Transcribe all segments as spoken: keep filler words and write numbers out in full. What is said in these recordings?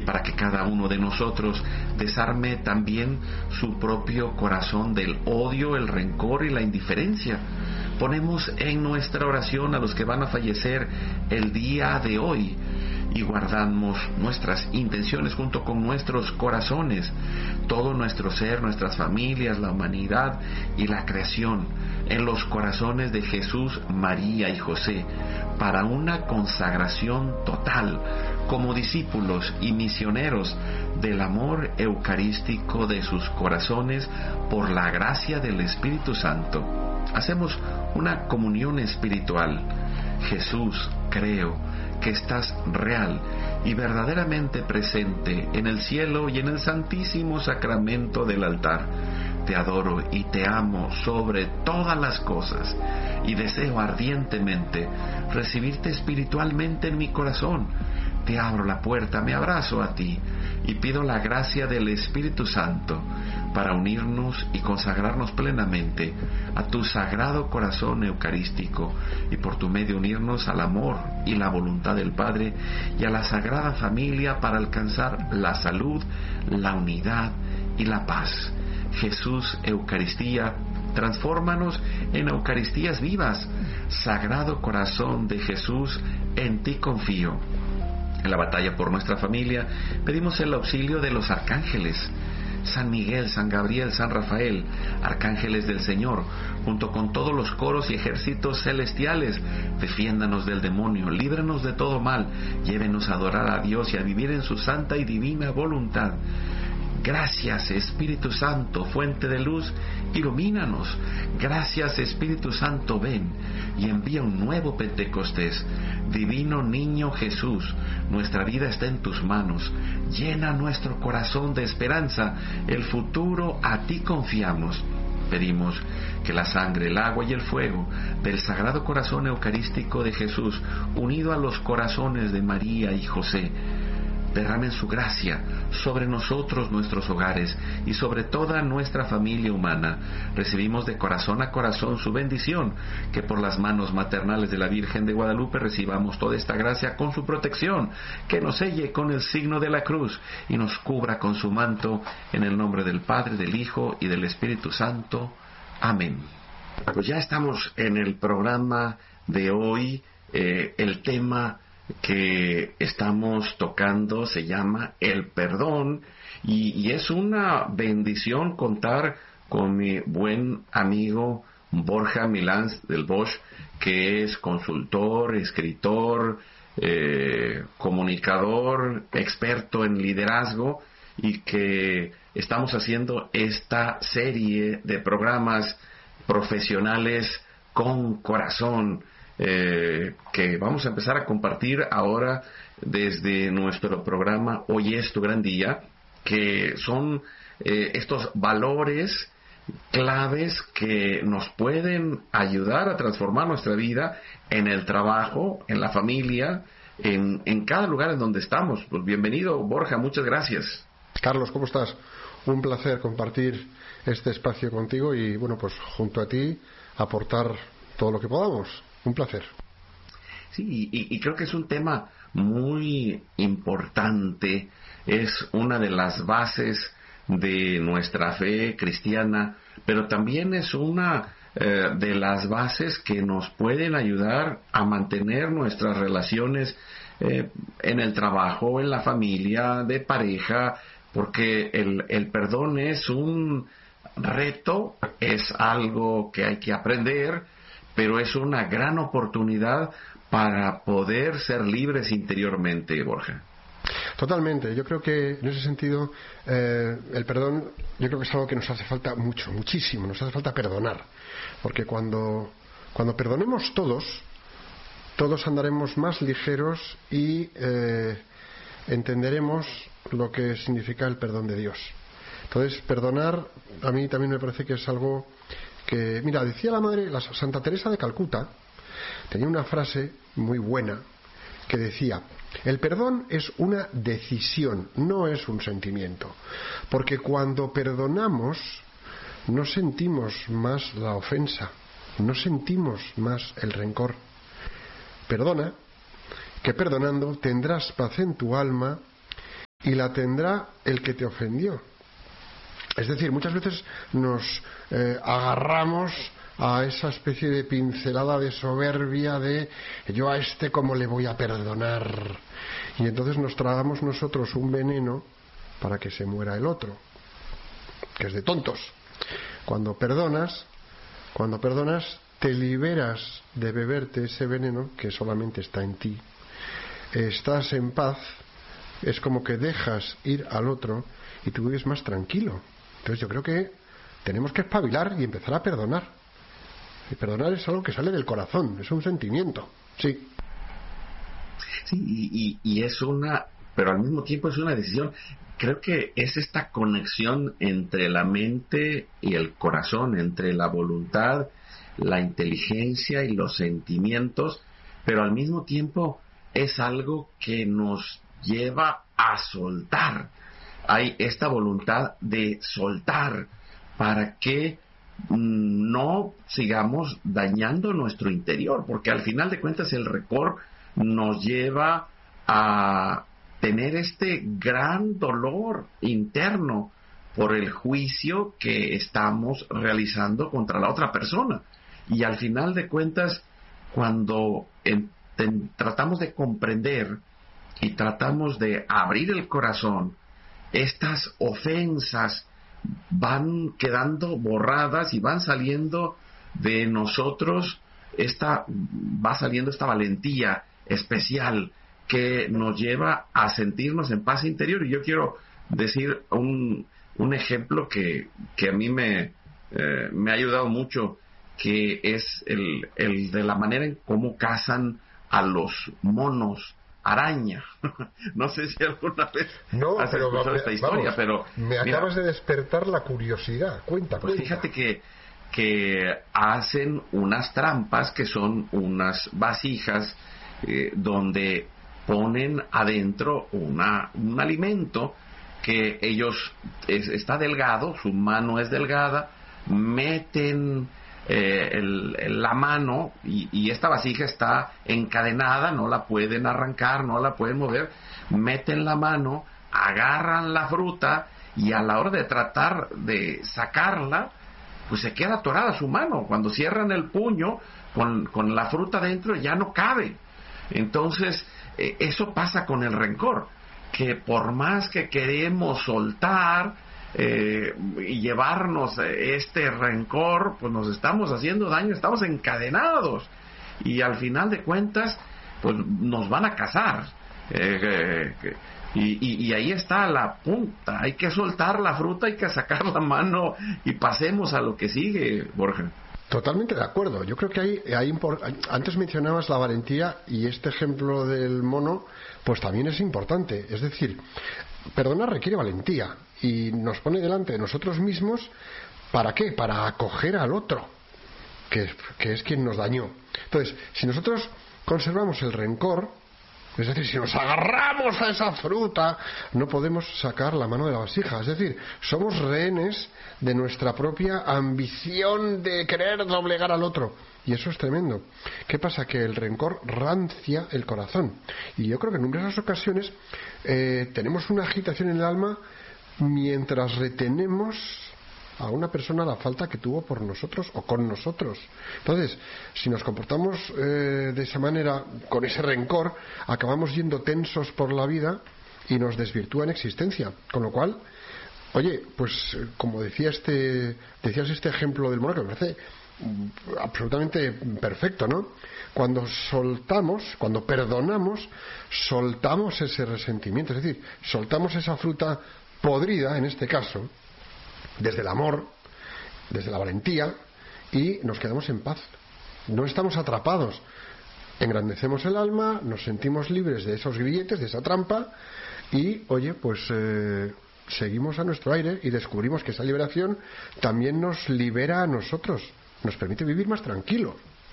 para que cada uno de nosotros desarme también su propio corazón del odio, el rencor y la indiferencia. Ponemos en nuestra oración a los que van a fallecer el día de hoy y guardamos nuestras intenciones junto con nuestros corazones, todo nuestro ser, nuestras familias, la humanidad y la creación, en los corazones de Jesús, María y José, para una consagración total como discípulos y misioneros del amor eucarístico de sus corazones por la gracia del Espíritu Santo. Hacemos una comunión espiritual. Jesús, creo que estás real y verdaderamente presente en el cielo y en el santísimo sacramento del altar. Te adoro y te amo sobre todas las cosas y deseo ardientemente recibirte espiritualmente en mi corazón. Te abro la puerta, me abrazo a ti y pido la gracia del Espíritu Santo para unirnos y consagrarnos plenamente a tu sagrado corazón eucarístico y por tu medio unirnos al amor y la voluntad del Padre y a la Sagrada Familia para alcanzar la salud, la unidad y la paz. Jesús, Eucaristía, transfórmanos en Eucaristías vivas. Sagrado Corazón de Jesús, en ti confío. En la batalla por nuestra familia pedimos el auxilio de los arcángeles. San Miguel, San Gabriel, San Rafael, arcángeles del Señor, junto con todos los coros y ejércitos celestiales, defiéndanos del demonio, líbranos de todo mal, llévenos a adorar a Dios y a vivir en su santa y divina voluntad. Gracias, Espíritu Santo, fuente de luz, ilumínanos. Gracias, Espíritu Santo, ven y envía un nuevo Pentecostés. Divino Niño Jesús, nuestra vida está en tus manos. Llena nuestro corazón de esperanza. El futuro a ti confiamos. Pedimos que la sangre, el agua y el fuego del Sagrado Corazón Eucarístico de Jesús, unido a los corazones de María y José, derramen su gracia sobre nosotros, nuestros hogares y sobre toda nuestra familia humana. Recibimos de corazón a corazón su bendición, que por las manos maternales de la Virgen de Guadalupe recibamos toda esta gracia con su protección, que nos selle con el signo de la cruz y nos cubra con su manto, en el nombre del Padre, del Hijo y del Espíritu Santo. Amén. Pues ya estamos en el programa de hoy. Eh, el tema que estamos tocando se llama el perdón y, y es una bendición contar con mi buen amigo Borja Milán del Bosch, que es consultor, escritor, eh, comunicador, experto en liderazgo, y que estamos haciendo esta serie de programas profesionales con corazón, Eh, que vamos a empezar a compartir ahora desde nuestro programa Hoy es tu gran día, que son eh, estos valores claves que nos pueden ayudar a transformar nuestra vida en el trabajo, en la familia, en, en cada lugar en donde estamos. Pues bienvenido, Borja, muchas gracias. Carlos, ¿cómo estás? Un placer compartir este espacio contigo y, bueno, pues junto a ti aportar todo lo que podamos. Un placer. Sí, y, y creo que es un tema muy importante, es una de las bases de nuestra fe cristiana, pero también es una eh, de las bases que nos pueden ayudar a mantener nuestras relaciones eh, en el trabajo, en la familia, de pareja, porque el, el perdón es un reto, es algo que hay que aprender, pero es una gran oportunidad para poder ser libres interiormente, Borja. Totalmente. Yo creo que en ese sentido eh, el perdón, yo creo que es algo que nos hace falta mucho, muchísimo. Nos hace falta perdonar, porque cuando cuando perdonemos todos, todos andaremos más ligeros y eh, entenderemos lo que significa el perdón de Dios. Entonces, perdonar a mí también me parece que es algo que, mira, decía la madre, la Santa Teresa de Calcuta, tenía una frase muy buena que decía: el perdón es una decisión, no es un sentimiento, porque cuando perdonamos no sentimos más la ofensa, no sentimos más el rencor. Perdona, que perdonando tendrás paz en tu alma y la tendrá el que te ofendió. Es decir, muchas veces nos eh, agarramos a esa especie de pincelada de soberbia de yo a este cómo le voy a perdonar, y entonces nos tragamos nosotros un veneno para que se muera el otro, que es de tontos. Cuando perdonas, cuando perdonas te liberas de beberte ese veneno que solamente está en ti, estás en paz, es como que dejas ir al otro y tú vives más tranquilo. Entonces yo creo que tenemos que espabilar y empezar a perdonar. Y perdonar es algo que sale del corazón, es un sentimiento, sí. Sí, y, y, y es una, pero al mismo tiempo es una decisión. Creo que es esta conexión entre la mente y el corazón, entre la voluntad, la inteligencia y los sentimientos, pero al mismo tiempo es algo que nos lleva a soltar. Hay esta voluntad de soltar para que no sigamos dañando nuestro interior, porque al final de cuentas el rencor nos lleva a tener este gran dolor interno por el juicio que estamos realizando contra la otra persona. Y al final de cuentas, cuando en, en, tratamos de comprender y tratamos de abrir el corazón, estas ofensas van quedando borradas y van saliendo de nosotros, esta, va saliendo esta valentía especial que nos lleva a sentirnos en paz interior. Y yo quiero decir un, un ejemplo que, que a mí me, eh, me ha ayudado mucho, que es el, el de la manera en cómo cazan a los monos araña. No sé si alguna vez no, has pero, escuchado vamos, esta historia, pero me mira, acabas de despertar la curiosidad. Cuenta, pues cuenta. Fíjate que que hacen unas trampas que son unas vasijas eh, donde ponen adentro una un alimento que ellos es, está delgado, su mano es delgada, meten Eh, el, el, la mano y, y esta vasija está encadenada, no la pueden arrancar, no la pueden mover, meten la mano, agarran la fruta y a la hora de tratar de sacarla, pues se queda atorada su mano. Cuando cierran el puño con, con la fruta dentro ya no cabe. Entonces eh, eso pasa con el rencor, que por más que queremos soltar Eh, y llevarnos este rencor, pues nos estamos haciendo daño, estamos encadenados y al final de cuentas pues nos van a cazar eh, eh, y, y, y ahí está la punta. Hay que soltar la fruta, hay que sacar la mano y pasemos a lo que sigue, Borja. Totalmente de acuerdo. Yo creo que hay, hay impor- antes mencionabas la valentía y este ejemplo del mono pues también es importante. Es decir, perdonar requiere valentía y nos pone delante de nosotros mismos. ¿Para qué? Para acoger al otro, que, que es quien nos dañó. Entonces, si nosotros conservamos el rencor, es decir, si nos agarramos a esa fruta, no podemos sacar la mano de la vasija. Es decir, somos rehenes de nuestra propia ambición de querer doblegar al otro. Y eso es tremendo. ¿Qué pasa? Que el rencor rancia el corazón. Y yo creo que en numerosas ocasiones eh, tenemos una agitación en el alma mientras retenemos a una persona la falta que tuvo por nosotros o con nosotros. Entonces, si nos comportamos eh, de esa manera, con ese rencor, acabamos yendo tensos por la vida y nos desvirtúa en existencia. Con lo cual, oye, pues como decía este, decías este ejemplo del mono, que me parece absolutamente perfecto, ¿no? Cuando soltamos, cuando perdonamos, soltamos ese resentimiento, es decir, soltamos esa fruta podrida, en este caso, desde el amor, desde la valentía, y nos quedamos en paz. No estamos atrapados. Engrandecemos el alma, nos sentimos libres de esos grilletes, de esa trampa, y, oye, pues eh, seguimos a nuestro aire y descubrimos que esa liberación también nos libera a nosotros, nos permite vivir más tranquilo.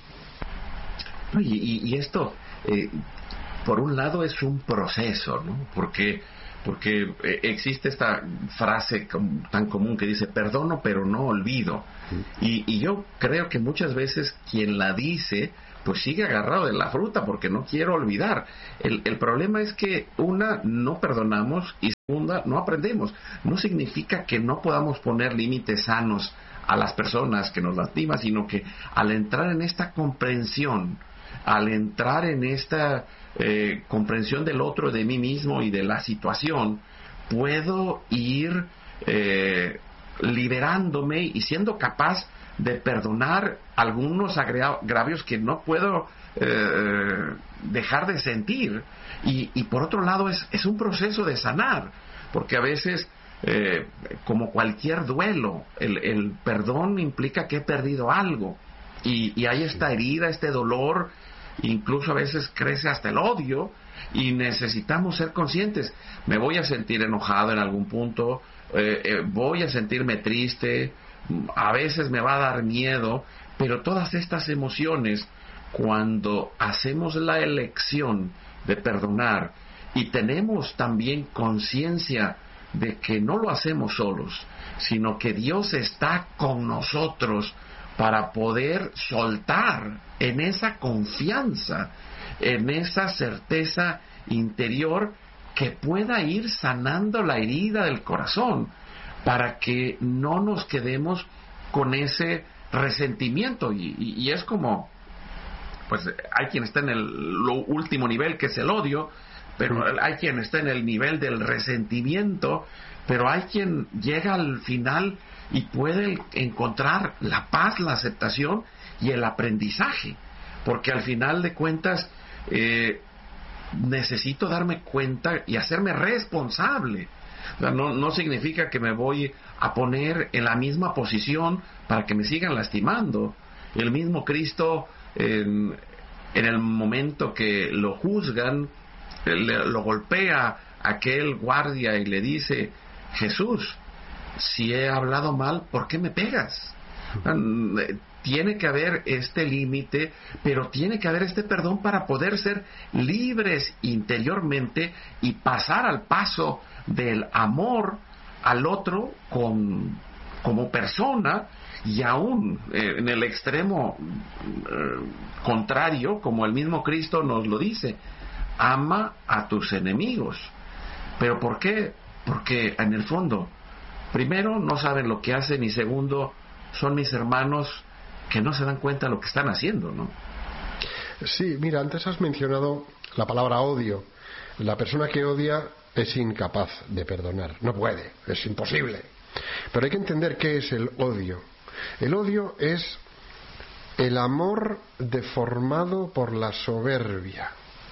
Y, y, y esto, eh, por un lado, es un proceso, ¿no? Porque porque eh, existe esta frase com- tan común que dice perdono pero no olvido, y, y yo creo que muchas veces quien la dice pues sigue agarrado de la fruta porque no quiero olvidar. El, el problema es que, una, no perdonamos, y segunda, no aprendemos. No significa que no podamos poner límites sanos a las personas que nos lastiman, sino que al entrar en esta comprensión, al entrar en esta eh, comprensión del otro, de mí mismo y de la situación, puedo ir eh, liberándome y siendo capaz de perdonar algunos agravios que no puedo eh, dejar de sentir. Y, y por otro lado es, es un proceso de sanar, porque a veces, eh, como cualquier duelo, el, el perdón implica que he perdido algo, y, y hay esta herida, este dolor, incluso a veces crece hasta el odio, y necesitamos ser conscientes. Me voy a sentir enojado en algún punto, eh, eh, voy a sentirme triste, a veces me va a dar miedo, pero todas estas emociones, cuando hacemos la elección de perdonar y tenemos también conciencia de que no lo hacemos solos, sino que Dios está con nosotros para poder soltar en esa confianza, en esa certeza interior, que pueda ir sanando la herida del corazón, para que no nos quedemos con ese resentimiento. Y, y, y es como, pues hay quien está en el lo último nivel, que es el odio, pero hay quien está en el nivel del resentimiento, pero hay quien llega al final y puede encontrar la paz, la aceptación y el aprendizaje, porque al final de cuentas eh, necesito darme cuenta y hacerme responsable. O sea, no, no significa que me voy a poner en la misma posición para que me sigan lastimando. El mismo Cristo, en, en el momento que lo juzgan, le, lo golpea aquel guardia y le dice: Jesús, si he hablado mal, ¿por qué me pegas? Tiene que haber este límite, pero tiene que haber este perdón para poder ser libres interiormente y pasar al paso del amor al otro con, como persona, y aún eh, en el extremo eh, contrario, como el mismo Cristo nos lo dice: ama a tus enemigos. ¿Pero por qué? Porque en el fondo, primero, no saben lo que hacen, y segundo, son mis hermanos que no se dan cuenta de lo que están haciendo, ¿no? Sí, mira, antes has mencionado la palabra odio. La persona que odia es incapaz de perdonar, no puede, es imposible. Pero hay que entender qué es el odio. El odio es el amor deformado por la soberbia.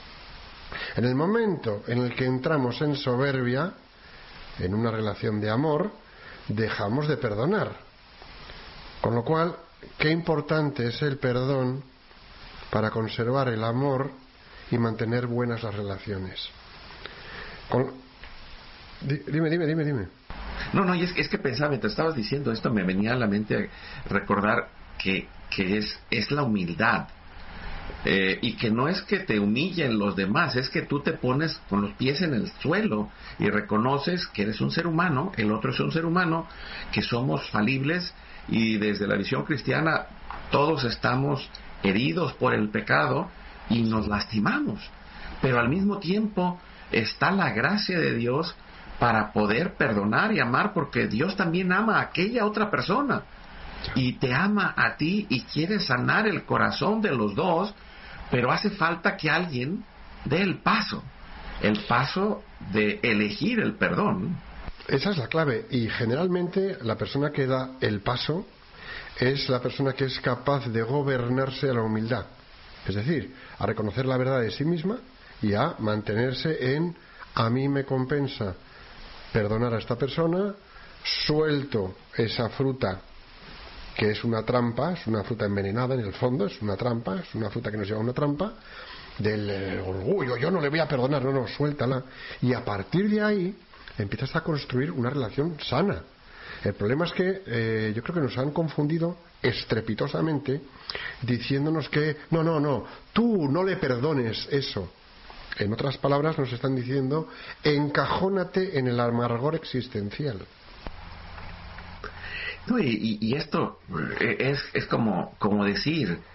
En el momento en el que entramos en soberbia, en una relación de amor, dejamos de perdonar. Con lo cual, qué importante es el perdón para conservar el amor y mantener buenas las relaciones. Con... Dime, dime, dime, dime. No, no, y es, es que pensaba, mientras estabas diciendo esto, me venía a la mente a recordar que, que es, es la humildad. Eh, y que no es que te humillen los demás, es que tú te pones con los pies en el suelo y reconoces que eres un ser humano, el otro es un ser humano, que somos falibles, y desde la visión cristiana todos estamos heridos por el pecado y nos lastimamos, pero al mismo tiempo está la gracia de Dios para poder perdonar y amar, porque Dios también ama a aquella otra persona y te ama a ti y quiere sanar el corazón de los dos, pero hace falta que alguien dé el paso, el paso de elegir el perdón. Esa es la clave, y generalmente la persona que da el paso es la persona que es capaz de gobernarse a la humildad, es decir, a reconocer la verdad de sí misma y a mantenerse en: a mí me compensa perdonar a esta persona, suelto esa fruta que es una trampa, es una fruta envenenada en el fondo, es una trampa, es una fruta que nos lleva a una trampa del eh, orgullo, yo no le voy a perdonar, no, no, suéltala, y a partir de ahí empiezas a construir una relación sana. El problema es que eh, yo creo que nos han confundido estrepitosamente diciéndonos que no, no, no, tú no le perdones eso. En otras palabras nos están diciendo: encajónate en el amargor existencial. No, y, y esto es, es como, como decir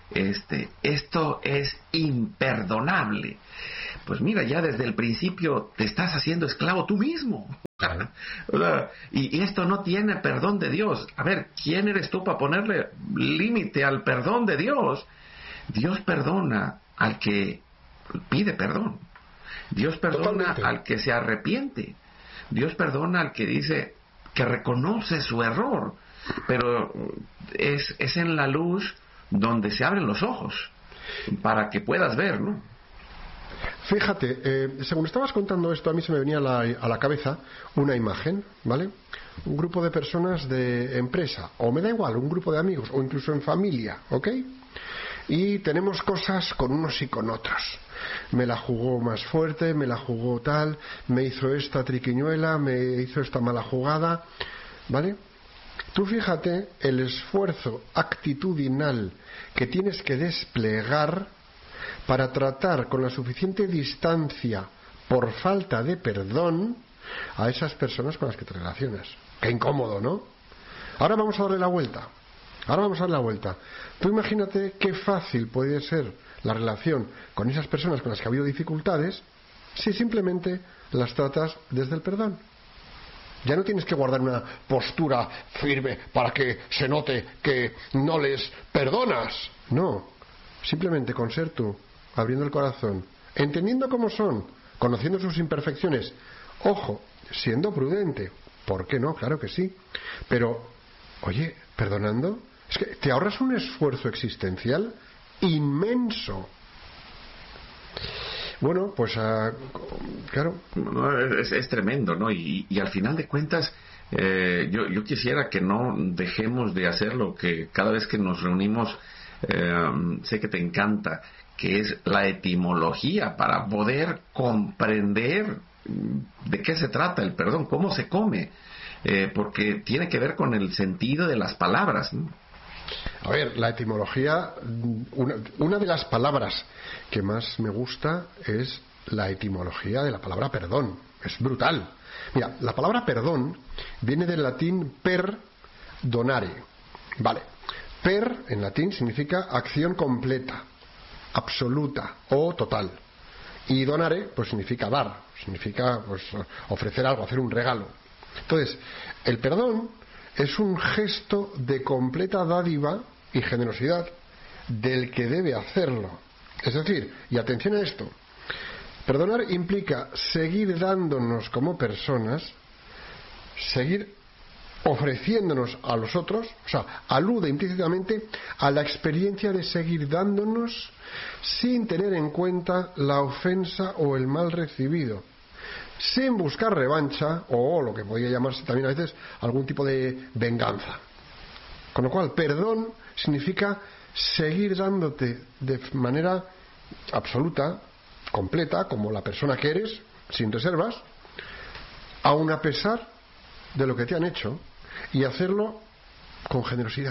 este, esto es imperdonable. Pues mira, ya desde el principio te estás haciendo esclavo tú mismo. y, y esto no tiene perdón de Dios. A ver, ¿quién eres tú para ponerle límite al perdón de Dios? Dios perdona al que pide perdón. Dios perdona Totalmente. Al que se arrepiente. Dios perdona al que dice que reconoce su error. Pero es, es en la luz donde se abren los ojos para que puedas ver, ¿no? Fíjate, eh, según estabas contando esto, a mí se me venía a la, a la cabeza una imagen, ¿vale? Un grupo de personas de empresa, o me da igual, un grupo de amigos, o incluso en familia, ¿ok? Y tenemos cosas con unos y con otros. Me la jugó más fuerte, me la jugó tal, me hizo esta triquiñuela, me hizo esta mala jugada, ¿vale? Tú fíjate el esfuerzo actitudinal que tienes que desplegar para tratar con la suficiente distancia por falta de perdón a esas personas con las que te relacionas. Qué incómodo, ¿no? Ahora vamos a darle la vuelta. Ahora vamos a darle la vuelta. Tú imagínate qué fácil puede ser la relación con esas personas con las que ha habido dificultades si simplemente las tratas desde el perdón. Ya no tienes que guardar una postura firme para que se note que no les perdonas. No, simplemente con ser tú, abriendo el corazón, entendiendo cómo son, conociendo sus imperfecciones. Ojo, siendo prudente. ¿Por qué no? Claro que sí. Pero, oye, perdonando, es que te ahorras un esfuerzo existencial inmenso. Bueno, pues uh, claro. No, es, es tremendo, ¿no? Y, y al final de cuentas, eh, yo, yo quisiera que no dejemos de hacer lo que cada vez que nos reunimos, eh, sé que te encanta, que es la etimología, para poder comprender de qué se trata el perdón, cómo se come, eh, porque tiene que ver con el sentido de las palabras, ¿no? A ver, la etimología, una, una de las palabras que más me gusta es la etimología de la palabra perdón. Es brutal. Mira, la palabra perdón viene del latín per donare. Vale. Per en latín significa acción completa, absoluta o total. Y donare pues significa dar, significa pues ofrecer algo, hacer un regalo. Entonces, el perdón es un gesto de completa dádiva y generosidad del que debe hacerlo. Es decir, y atención a esto, perdonar implica seguir dándonos como personas, seguir ofreciéndonos a los otros, o sea, alude implícitamente a la experiencia de seguir dándonos sin tener en cuenta la ofensa o el mal recibido, sin buscar revancha o lo que podría llamarse también a veces algún tipo de venganza. Con lo cual, perdón significa seguir dándote de manera absoluta, completa, como la persona que eres, sin reservas, aun a pesar de lo que te han hecho, y hacerlo con generosidad.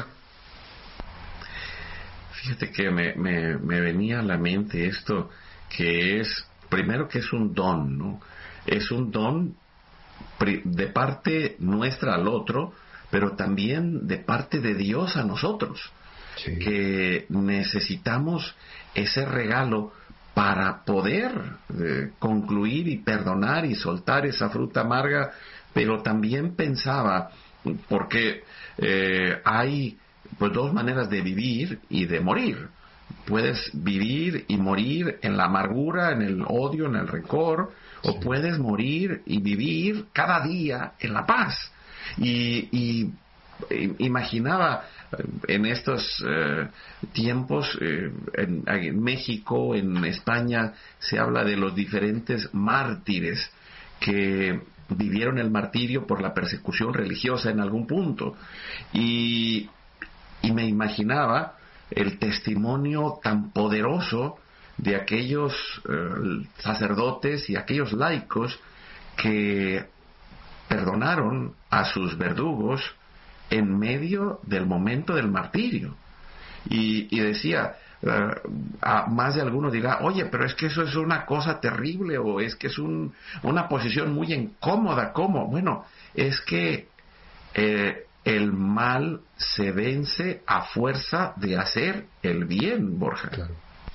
Fíjate que me, me, me venía a la mente esto, que es, primero que es un don, ¿no? Es un don de parte nuestra al otro, pero también de parte de Dios a nosotros. Sí. Que necesitamos ese regalo para poder eh, concluir y perdonar y soltar esa fruta amarga. Pero también pensaba, porque eh, hay pues dos maneras de vivir y de morir. Puedes vivir y morir en la amargura, en el odio, en el rencor, sí. O puedes morir y vivir cada día en la paz. Y, y imaginaba en estos eh, tiempos, eh, en, en México, en España, se habla de los diferentes mártires que vivieron el martirio por la persecución religiosa en algún punto. Y, y me imaginaba el testimonio tan poderoso de aquellos eh, sacerdotes y aquellos laicos que perdonaron a sus verdugos en medio del momento del martirio. Y, y decía, uh, a más de alguno dirá, oye, pero es que eso es una cosa terrible, o es que es un, una posición muy incómoda. ¿Cómo? Bueno, es que eh, el mal se vence a fuerza de hacer el bien, Borja. Claro,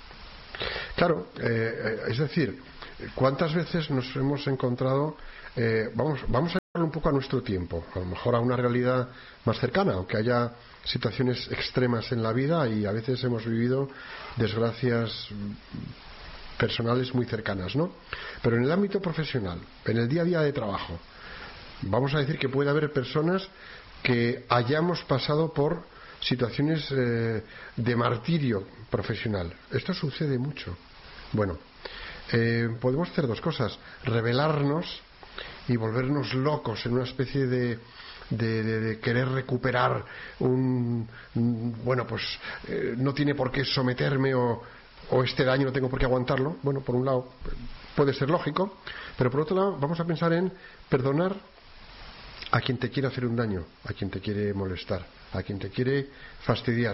claro eh, es decir, ¿cuántas veces nos hemos encontrado, eh, vamos, vamos a llevarlo un poco a nuestro tiempo, a lo mejor a una realidad más cercana, aunque haya situaciones extremas en la vida y a veces hemos vivido desgracias personales muy cercanas, ¿no? Pero en el ámbito profesional, en el día a día de trabajo, vamos a decir que puede haber personas que hayamos pasado por situaciones eh, de martirio profesional. Esto sucede mucho. Bueno, eh, podemos hacer dos cosas: rebelarnos y volvernos locos en una especie de De, de, de querer recuperar un, un bueno pues eh, no tiene por qué someterme o, o este daño no tengo por qué aguantarlo. Bueno, por un lado puede ser lógico, pero por otro lado vamos a pensar en perdonar a quien te quiere hacer un daño, a quien te quiere molestar, a quien te quiere fastidiar.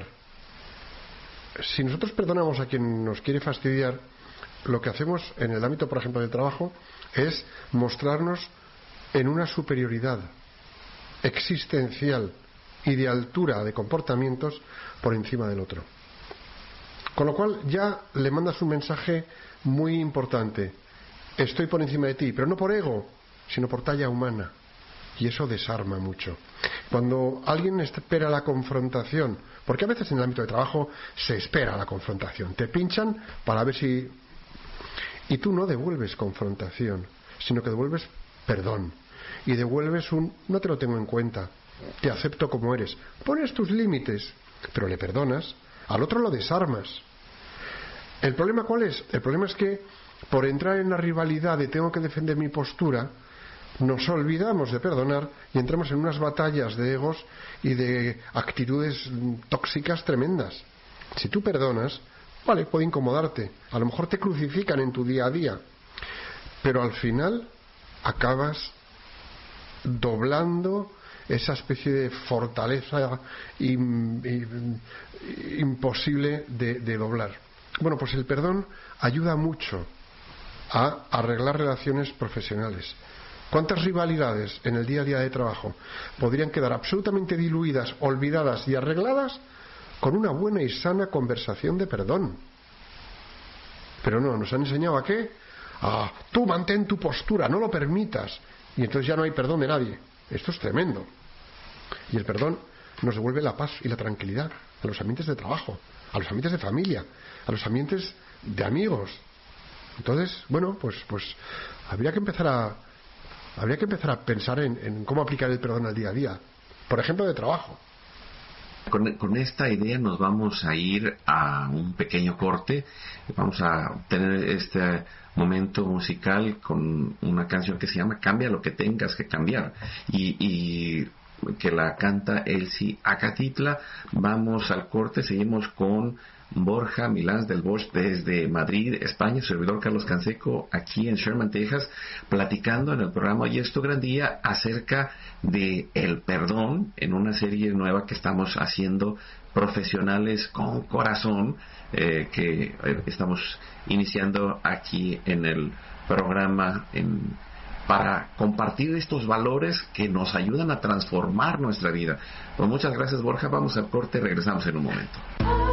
Si nosotros perdonamos a quien nos quiere fastidiar, lo que hacemos en el ámbito, por ejemplo, del trabajo, es mostrarnos en una superioridad existencial y de altura de comportamientos por encima del otro. Con lo cual ya le mandas un mensaje muy importante: estoy por encima de ti, pero no por ego, sino por talla humana. Y eso desarma mucho. Cuando alguien espera la confrontación, porque a veces en el ámbito de trabajo se espera la confrontación, te pinchan para ver si... y tú no devuelves confrontación, sino que devuelves perdón. Y devuelves un no te lo tengo en cuenta, te acepto como eres, pones tus límites, pero le perdonas, al otro lo desarmas. ¿El problema cuál es? El problema es que por entrar en la rivalidad de tengo que defender mi postura, nos olvidamos de perdonar y entramos en unas batallas de egos y de actitudes tóxicas tremendas. Si tú perdonas, vale, puede incomodarte, a lo mejor te crucifican en tu día a día, pero al final acabas doblando esa especie de fortaleza in, in, imposible de, de doblar. Bueno, pues el perdón ayuda mucho a arreglar relaciones profesionales. ¿Cuántas rivalidades en el día a día de trabajo podrían quedar absolutamente diluidas, olvidadas y arregladas con una buena y sana conversación de perdón? Pero no, nos han enseñado a qué, a tú mantén tu postura, no lo permitas, y entonces ya no hay perdón de nadie. Esto es tremendo. Y el perdón nos devuelve la paz y la tranquilidad a los ambientes de trabajo, a los ambientes de familia, a los ambientes de amigos. Entonces, bueno, pues pues habría que empezar a habría que empezar a pensar en, en cómo aplicar el perdón al día a día, por ejemplo, de trabajo. Con, con esta idea nos vamos a ir a un pequeño corte. Vamos a tener este momento musical con una canción que se llama Cambia lo que tengas que cambiar, y, y que la canta Elsie Acatitla. Vamos al corte, seguimos con Borja Milans del Bosch desde Madrid, España, servidor Carlos Canseco aquí en Sherman, Texas, platicando en el programa Hoy es tu gran día acerca de el perdón en una serie nueva que estamos haciendo, Profesionales con Corazón, eh, que eh, estamos iniciando aquí en el programa en, para compartir estos valores que nos ayudan a transformar nuestra vida. Pues muchas gracias, Borja. Vamos al corte, regresamos en un momento.